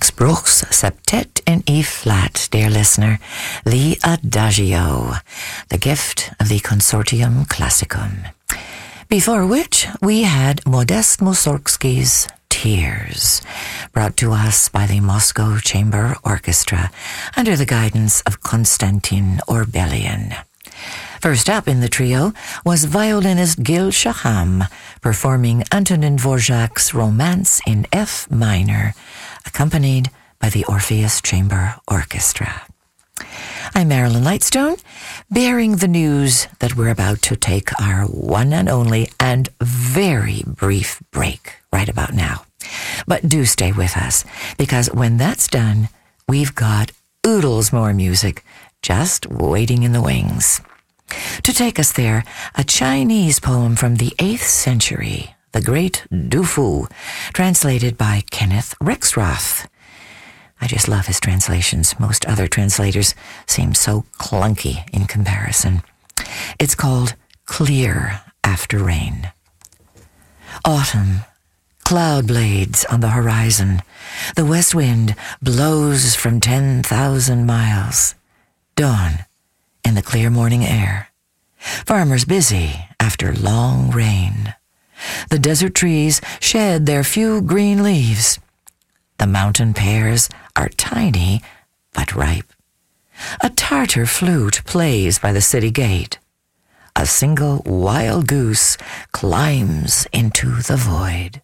Max Bruch's Septet in E-flat, dear listener, the Adagio, the gift of the Consortium Classicum. Before which, we had Modest Mussorgsky's Tears, brought to us by the Moscow Chamber Orchestra under the guidance of Konstantin Orbelian. First up in the trio was violinist Gil Shaham performing Antonin Dvorak's Romance in F minor, accompanied by the Orpheus Chamber Orchestra. I'm Marilyn Lightstone, bearing the news that we're about to take our one and only and very brief break right about now. But do stay with us, because when that's done, we've got oodles more music just waiting in the wings. To take us there, a Chinese poem from the 8th century, the great Du Fu, translated by Kenneth Rexroth. I just love his translations. Most other translators seem so clunky in comparison. It's called Clear After Rain. Autumn, cloud blades on the horizon. The west wind blows from 10,000 miles. Dawn in the clear morning air. Farmers busy after long rain. The desert trees shed their few green leaves. The mountain pears are tiny but ripe. A Tartar flute plays by the city gate. A single wild goose climbs into the void.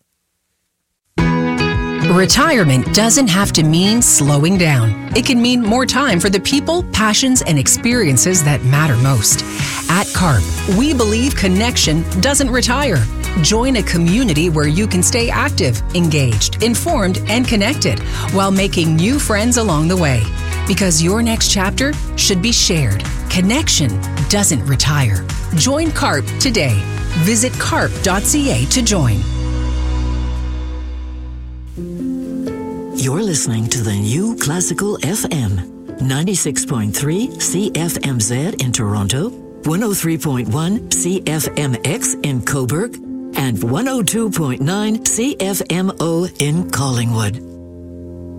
Retirement doesn't have to mean slowing down. It can mean more time for the people, passions, and experiences that matter most. At CARP, we believe connection doesn't retire. Join a community where you can stay active, engaged, informed, and connected while making new friends along the way. Because your next chapter should be shared. Connection doesn't retire. Join CARP today. Visit carp.ca to join. You're listening to the new Classical FM, 96.3 CFMZ in Toronto, 103.1 CFMX in Cobourg, and 102.9 CFMO in Collingwood.